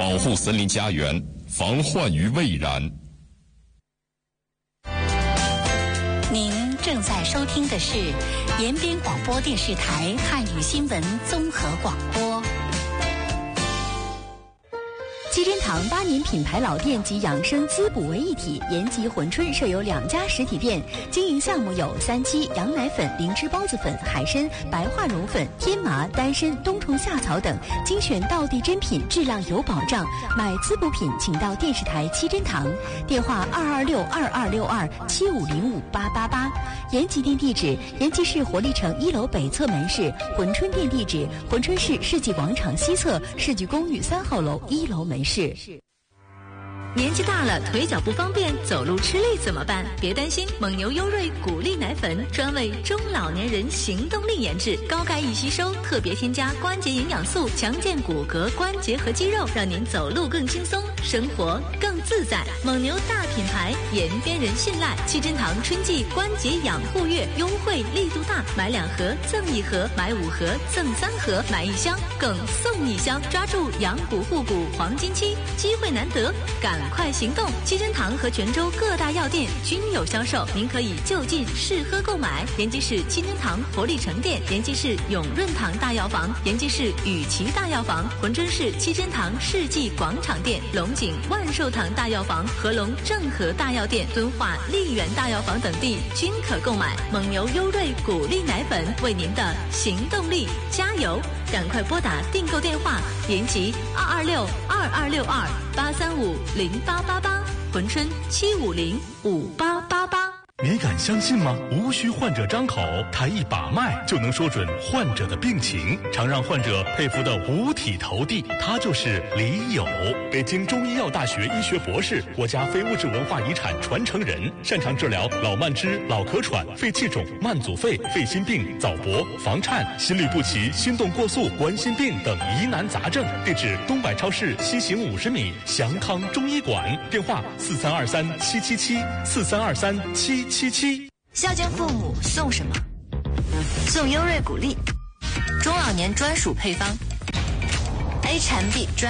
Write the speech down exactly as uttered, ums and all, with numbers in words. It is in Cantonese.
保护森林家园，防患于未然。 您正在收听的是延边广播电视台汉语新闻综合广播。 七珍堂八年品牌老店及养生滋补为一体，延吉珲春设有两家实体店，经营项目有三七、羊奶粉、灵芝孢子粉、海参、白化绒粉、天麻、丹参、冬虫夏草等，精选道地珍品，质量有保障。买滋补品请到电视台七珍堂，电话二二六二二六二七五零五八八八。延吉店地址：延吉市活力城一楼北侧门市；珲春店地址：珲春市世纪广场西侧世纪公寓三号楼一楼门市。 年纪大了，腿脚不方便，走路吃力怎么办？别担心，蒙牛优瑞谷粒奶粉专为中老年人行动力研制，高钙易吸收，特别添加关节营养素，强健骨骼、关节和肌肉，让您走路更轻松，生活更自在。蒙牛大品牌，延边人信赖。七珍堂春季关节养护月优惠力度大，买两盒赠一盒，买五盒赠三盒，买一箱更送一箱，抓住养骨护骨黄金期，机会难得，赶快行动！七珍堂和泉州各大药店均有销售，您可以就近试喝购买。延吉市七珍堂活力城店、延吉市永润堂大药房、延吉市雨琦大药房、珲春市七珍堂世纪广场店、龙井万寿堂大药房、合龙正和大药店、敦化丽园大药房等地均可购买。蒙牛优瑞谷粒奶粉为您的行动力加油！赶快拨打订购电话：延吉二二六二二六二八三五零八八八，珲春七五零五八八八。 你敢相信吗？无需患者张口，他一把脉就能说准患者的病情，常让患者佩服的五体投地。他就是李友，北京中医药大学医学博士，国家非物质文化遗产传承人，擅长治疗老慢支、老咳喘、肺气肿、慢阻肺、肺心病、早搏、房颤、心律不齐、心动过速、冠心病等疑难杂症。地址：东百超市西行五十米，祥康中医馆。电话：四三二三七七七四三二三七七七。 孝敬父母送什么？送优瑞谷粒，中老年专属配方 ，A 产 B 专。